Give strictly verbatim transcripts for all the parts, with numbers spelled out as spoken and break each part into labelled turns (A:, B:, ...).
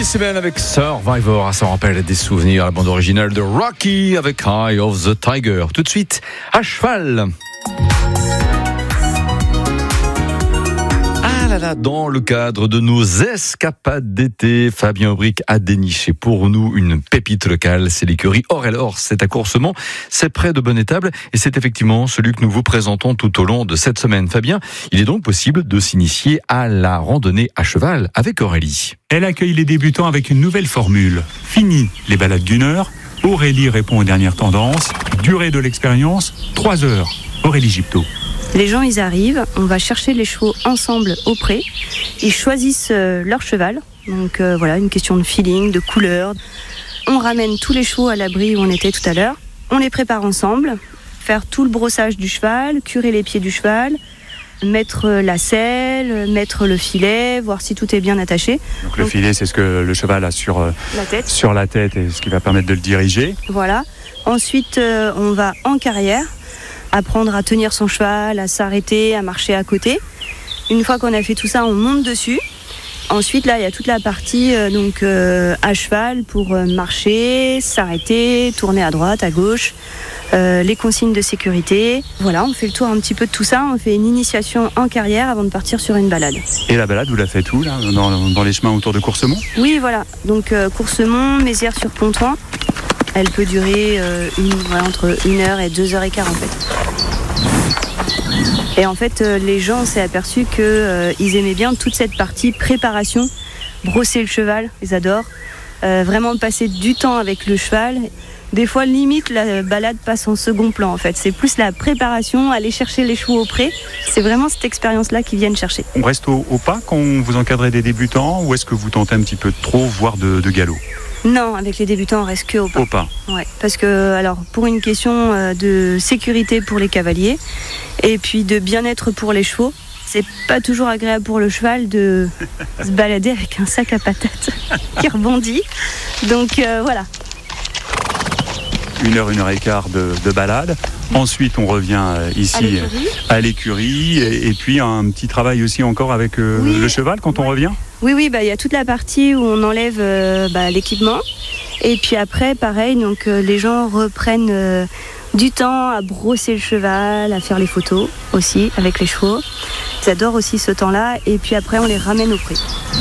A: Semaine avec Survivor, ça rappelle des souvenirs, la bande originale de Rocky avec Eye of the Tiger. Tout de suite, à cheval. Ah là là, dans le cadre de nos escapades d'été, Fabien Aubric a déniché pour nous une pépite locale, c'est l'écurie Or-et-Lors. C'est à Coursemont, c'est près de Bonnétable et c'est effectivement celui que nous vous présentons tout au long de cette semaine. Fabien, il est donc possible de s'initier à la randonnée à cheval avec Aurélie.
B: Elle accueille les débutants avec une nouvelle formule. Fini les balades d'une heure, Aurélie répond aux dernières tendances. Durée de l'expérience, trois heures. Aurélie Gipto.
C: Les gens, ils arrivent, on va chercher les chevaux ensemble au pré. Ils choisissent euh, leur cheval. Donc euh, voilà, une question de feeling, de couleur. On ramène tous les chevaux à l'abri où on était tout à l'heure. On les prépare ensemble. Faire tout le brossage du cheval, curer les pieds du cheval, mettre la selle, mettre le filet, voir si tout est bien attaché.
B: Donc le Donc, filet, c'est ce que le cheval a sur, euh,
C: la tête.
B: sur la tête et ce qui va permettre de le diriger.
C: Voilà. Ensuite, euh, on va en carrière. Apprendre à tenir son cheval, à s'arrêter, à marcher à côté. Une fois qu'on a fait tout ça, on monte dessus. Ensuite, là, il y a toute la partie euh, donc, euh, à cheval pour euh, marcher, s'arrêter, tourner à droite, à gauche, euh, les consignes de sécurité. Voilà, on fait le tour un petit peu de tout ça. On fait une initiation en carrière avant de partir sur une balade.
B: Et la balade, vous la faites où, là, dans, dans les chemins autour de Coursemont ?
C: Oui, voilà. Donc, euh, Coursemont, Mézières-sur-Pontoin. Elle peut durer euh, une, ouais, entre une heure et deux heures et quart en fait. Et en fait, euh, les gens s'est aperçu qu'ils euh, aimaient bien toute cette partie préparation, brosser le cheval, ils adorent. Euh, vraiment passer du temps avec le cheval. Des fois, limite, la balade passe en second plan en fait. C'est plus la préparation, aller chercher les chevaux au pré. C'est vraiment cette expérience-là qu'ils viennent chercher.
B: On reste au, au pas quand vous encadrez des débutants ou est-ce que vous tentez un petit peu trop, voire de, de galop ?
C: Non, avec les débutants, on reste que au pas.
B: Au pas.
C: Ouais, parce que, alors, pour une question de sécurité pour les cavaliers et puis de bien-être pour les chevaux, c'est pas toujours agréable pour le cheval de se balader avec un sac à patates qui rebondit. Donc, euh, voilà.
B: Une heure, une heure et quart de, de balade. Ensuite, on revient ici à l'écurie, à l'écurie et, et puis un petit travail aussi encore avec euh, oui. le cheval quand ouais. on revient.
C: Oui, oui, bah il y a toute la partie où on enlève euh, bah, l'équipement et puis après, pareil, donc euh, les gens reprennent euh, du temps à brosser le cheval, à faire les photos aussi avec les chevaux. Ils adorent aussi ce temps-là et puis après, on les ramène au pré.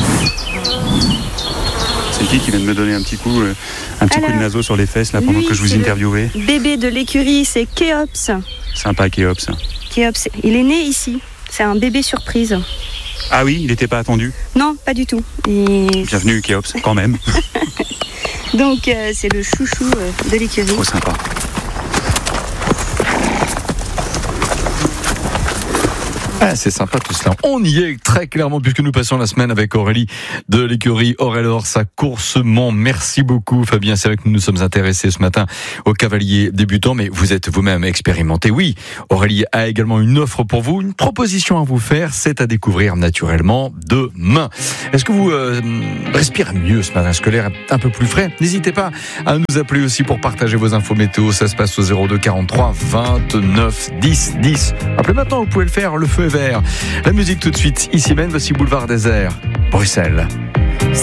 B: C'est qui qui vient de me donner un petit coup, euh, un petit Alors, coup de naseau sur les fesses là pendant
C: lui,
B: que je vous interviewais ?
C: Bébé de l'écurie, c'est Kéops.
B: Sympa Kéops.
C: Kéops, il est né ici. C'est un bébé surprise.
B: Ah oui, il n'était pas attendu ?
C: Non, pas du tout. Et...
B: Bienvenue Kéops, quand même.
C: Donc euh, c'est le chouchou euh, de l'écurie.
B: Trop sympa.
A: Ah, c'est sympa tout cela. On y est très clairement puisque nous passons la semaine avec Aurélie de l'écurie Or-et-Lors à Coursemont. Merci beaucoup Fabien. C'est vrai que nous nous sommes intéressés ce matin aux cavaliers débutants, mais vous êtes vous-même expérimenté. Oui, Aurélie a également une offre pour vous, une proposition à vous faire. C'est à découvrir naturellement demain. Est-ce que vous euh, respirez mieux ce matin? Est-ce que l'air est un peu plus frais? N'hésitez pas à nous appeler aussi pour partager vos infos météo. Ça se passe au zéro deux quarante-trois vingt-neuf dix dix. Appelez maintenant, vous pouvez le faire. Le feu vert. La musique tout de suite, ici même, voici Boulevard Désert, Bruxelles.